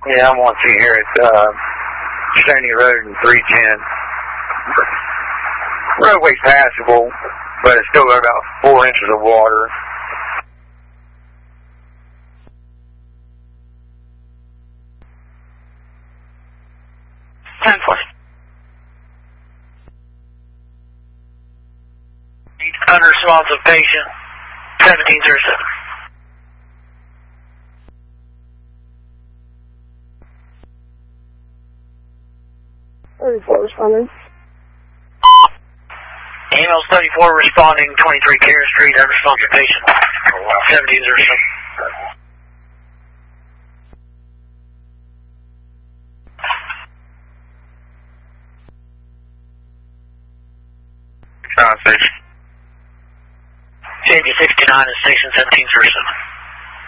Yeah, I'm on see here at Sandy Road and 310. Roadway's passable, but it's still got about 4 inches of water. Unresponsive patient, 1707. 34 responding. Emails 34 responding, 23 Care Street, unresponsive patient, 1707. Station. Change 69 is station 1707.